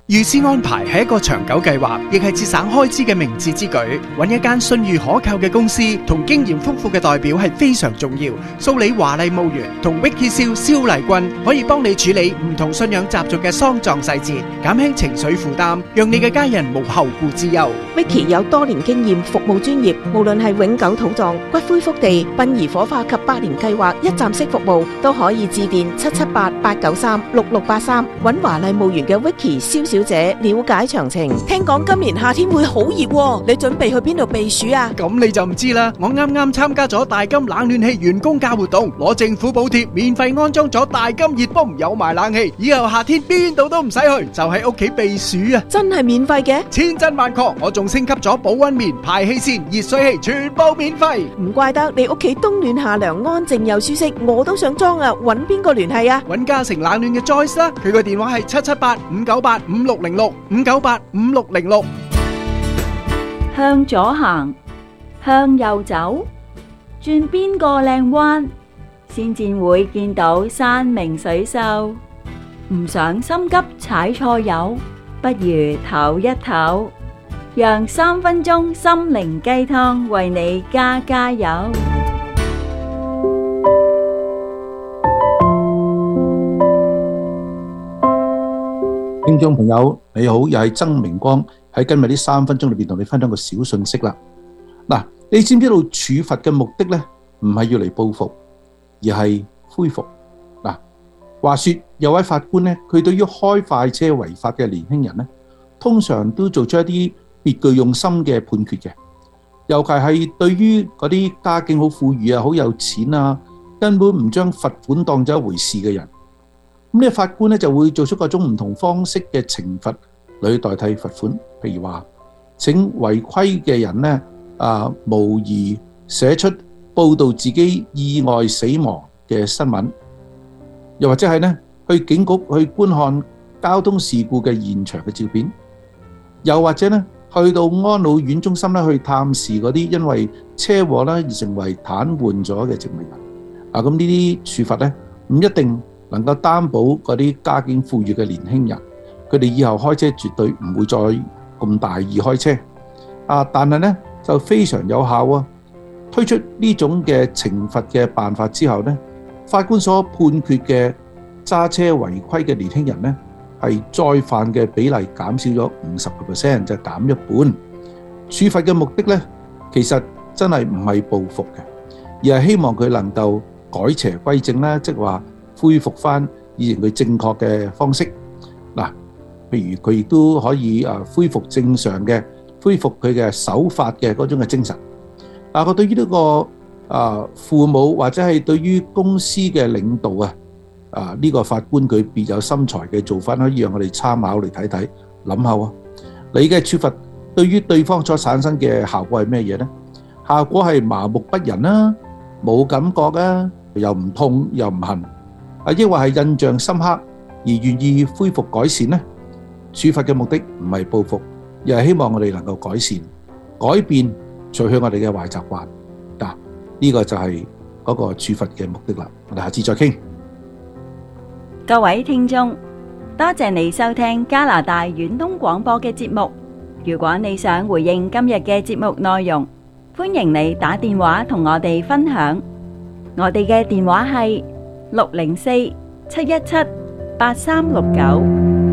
預先安排係一個長久計劃，亦係節省開支嘅明智之舉。揾一間信譽可靠嘅公司同經驗豐富嘅代表係非常重要。蘇里華麗墓園同 Vicky 蕭麗君可以幫你處理唔同信仰習俗嘅喪葬細節，減輕情緒負擔，讓你嘅家人無後顧之憂。 Vicky 有多年經驗，服務專業，無論係永久土葬、骨灰福地、殯儀火化及百年計劃一站式服務，都可以致電778-893-6683，揾華麗墓園嘅 Vicky 蕭小姐了解詳情。聽講今年夏天會好熱喎，你準備去邊度避暑啊？ 咁你就唔知啦，我啱啱參加咗大金冷暖氣員工價活動，攞政府補貼，免費安裝咗大金熱風，有埋冷氣，以後夏天邊度都唔使去，就喺屋企避暑啊！ 真係免費嘅？ 千真萬確，我仲升級咗保溫棉、排氣扇、熱水器，全部免費。 唔怪得你屋企冬暖夏涼，安靜又舒適，我都想裝啊！揾邊個聯繫啊？ 揾嘉誠冷暖嘅 Joyce 啦，佢個電話係778-598-5606，598-5606。 向左行，向右走，轉邊個靚彎，先至會見到山明水秀。唔想心急踩錯油，不如唞一唞，讓3分鐘心靈雞湯為你加油。 聽眾朋友你好，又係曾明光喺今日呢3分鐘裏邊同你分享個小信息啦。嗱，你知唔知道處罰嘅目的呢？唔係要嚟報復，而係恢復。嗱，話說有位法官呢，佢對於開快車違法嘅年輕人呢，通常都做出一啲別具用心嘅判決嘅。尤其係對於嗰啲家境好富裕啊、好有錢啊，根本唔將罰款當咗一回事嘅人。咁呢個法官咧就會做出各種唔同方式嘅懲罰嚟去代替罰款，譬如話請違規嘅人咧模擬寫出報導自己意外死亡嘅新聞，又或者係咧去警局去觀看交通事故嘅現場嘅照片，又或者咧去到安老院中心咧去探視嗰啲因為車禍咧而成為癱瘓咗嘅植物人。咁呢啲處罰咧唔一定能夠擔保嗰啲家境富裕嘅年輕人，佢哋以後開車絕對唔會再咁大意開車。但係呢就非常有效啊！推出呢種嘅懲罰嘅辦法之後呢，法官所判決嘅揸車違規嘅年輕人呢，係再犯嘅比例減少咗50%，就減一半。處罰嘅目的呢，其實真係唔係報復嘅，而係希望佢能夠改邪歸正啦，即係話恢復翻以前佢正確嘅方式。嗱，譬如佢亦都可以恢復正常嘅，恢復佢嘅守法嘅嗰種嘅精神。我對於呢個父母或者係對於公司嘅領導呢個法官佢別有心裁嘅做法，可以讓我哋參考嚟睇睇，諗下喎。你嘅處罰對於對方所產生嘅效果係咩嘢呢？效果係麻木不仁啦，冇感覺啊，又唔痛又唔痕。抑或係印象深刻而願意恢復改善呢？處罰嘅目的唔係報復，而係希望我哋能夠改善、改變，除去我哋嘅壞習慣。呢個就係嗰個處罰嘅目的啦。我哋下次再傾。 各位聽眾，多謝你收聽加拿大遠東廣播嘅節目。如果你想回應今日嘅節目內容，歡迎你打電話同我哋分享。我哋嘅電話係604-717-8369。